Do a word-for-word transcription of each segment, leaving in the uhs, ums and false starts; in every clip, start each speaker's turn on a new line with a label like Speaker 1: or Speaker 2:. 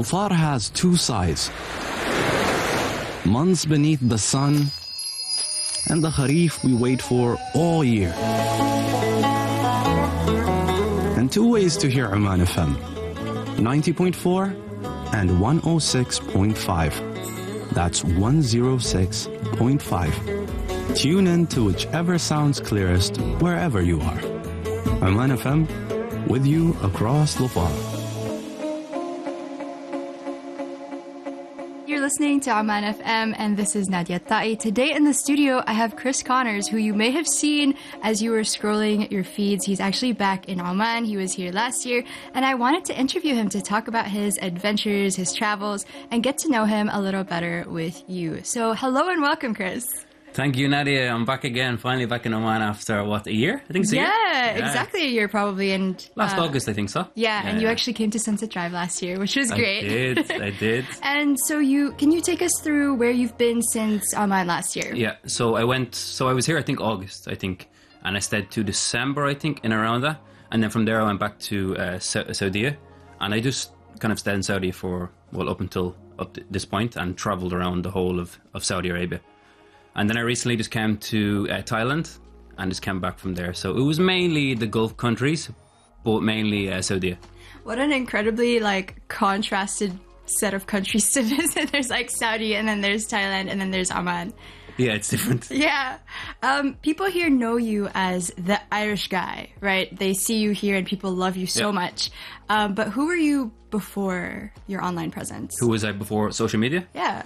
Speaker 1: Dhofar has two sides. Months beneath the sun, and the Kharif we wait for all year. And two ways to hear Oman F M, ninety point four and one oh six point five. That's one oh six point five. Tune in to whichever sounds clearest wherever you are. Oman F M, with you across Dhofar.
Speaker 2: Listening to Oman F M, and this is Nadia Ta'i. Today in the studio, I have Chris Connors, who you may have seen as you were scrolling your feeds. He's actually back in Oman. He was here last year, and I wanted to interview him to talk about his adventures, his travels, and get to know him a little better with you. So hello and welcome, Chris.
Speaker 3: Thank you, Nadia. I'm back again, finally back in Oman after, what, a year? I think it's a
Speaker 2: yeah,
Speaker 3: year.
Speaker 2: Yeah, exactly a year probably. And
Speaker 3: Last
Speaker 2: uh,
Speaker 3: August, I think so.
Speaker 2: Yeah,
Speaker 3: yeah
Speaker 2: and you
Speaker 3: yeah.
Speaker 2: actually came to Sunset Drive last year, which was great.
Speaker 3: I did, I did.
Speaker 2: And so you, can you take us through where you've been since Oman last year?
Speaker 3: Yeah, so I went, so I was here, I think, August, I think. And I stayed to December, I think, in around that. And then from there, I went back to uh, Saudi. And I just kind of stayed in Saudi for, well, up until up to this point and traveled around the whole of, of Saudi Arabia. And then I recently just came to uh, Thailand and just came back from there. So it was mainly the Gulf countries, but mainly uh, Saudi.
Speaker 2: What an incredibly like contrasted set of countries to visit. There's like Saudi, and then there's Thailand, and then there's Oman.
Speaker 3: Yeah, it's different.
Speaker 2: Yeah. Um, people here know you as the Irish guy, right? They see you here and people love you so yeah. much. Um, but who were you before your online presence?
Speaker 3: Who was I before social media?
Speaker 2: Yeah.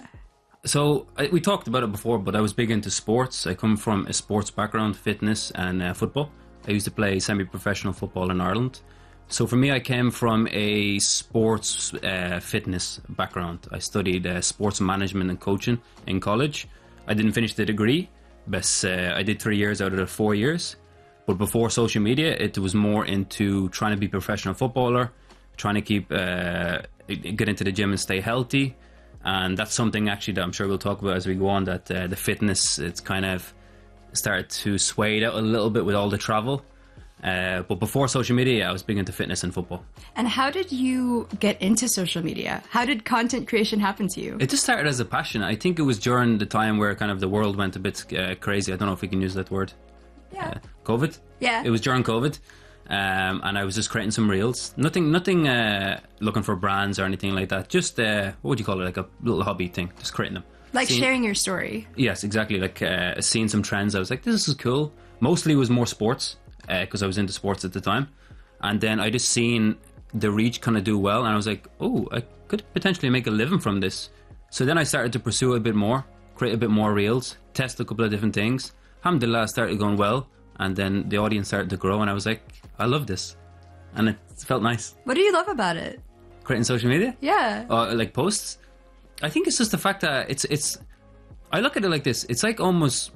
Speaker 3: So I, we talked about it before, but I was big into sports. I come from a sports background, fitness and uh, football. I used to play semi-professional football in Ireland. So for me, I came from a sports uh, fitness background. I studied uh, sports management and coaching in college. I didn't finish the degree, but uh, I did three years out of the four years. But before social media, it was more into trying to be a professional footballer, trying to keep uh, get into the gym and stay healthy. And that's something actually that I'm sure we'll talk about as we go on, that uh, the fitness, it's kind of started to sway out a little bit with all the travel. Uh, but before social media, I was big into fitness and football.
Speaker 2: And how did you get into social media? How did content creation happen to you?
Speaker 3: It just started as a passion. I think it was during the time where kind of the world went a bit uh, crazy. I don't know if we can use that word.
Speaker 2: Yeah.
Speaker 3: Uh, COVID?
Speaker 2: Yeah.
Speaker 3: It was during COVID. Um, and I was just creating some reels. Nothing nothing uh, looking for brands or anything like that. Just, uh, what would you call it? Like a little hobby thing. Just creating them.
Speaker 2: Like
Speaker 3: seeing,
Speaker 2: sharing your story.
Speaker 3: Yes, exactly. Like uh, seeing some trends. I was like, this is cool. Mostly it was more sports, because uh, I was into sports at the time. And then I just seen the reach kind of do well. And I was like, oh, I could potentially make a living from this. So then I started to pursue it a bit more. Create a bit more reels. Test a couple of different things. Alhamdulillah, started going well. And then the audience started to grow, and I was like, I love this. And it felt nice.
Speaker 2: What do you love about it?
Speaker 3: Creating social media?
Speaker 2: Yeah.
Speaker 3: Uh, like posts? I think it's just the fact that it's, it's I look at it like this. It's like almost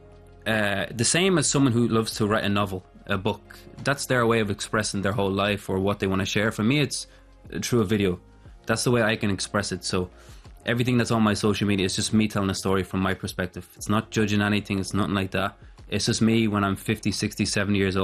Speaker 3: uh, the same as someone who loves to write a novel, a book. That's their way of expressing their whole life or what they want to share. For me, it's through a video. That's the way I can express it. So everything that's on my social media is just me telling a story from my perspective. It's not judging anything. It's nothing like that. It's just me when I'm fifty, sixty, seventy years old.